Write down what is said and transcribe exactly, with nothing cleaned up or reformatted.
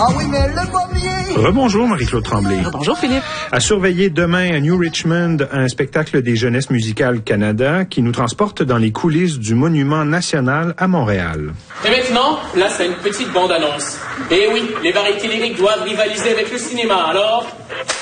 Ah oui, mais le pommier! Rebonjour Marie-Claude Tremblay. Bonjour Philippe. À surveiller demain à New Richmond, un spectacle des Jeunesses musicales Canada qui nous transporte dans les coulisses du Monument national à Montréal. Et maintenant, là, c'est une petite bande-annonce. Et oui, les variétés lyriques doivent rivaliser avec le cinéma, alors...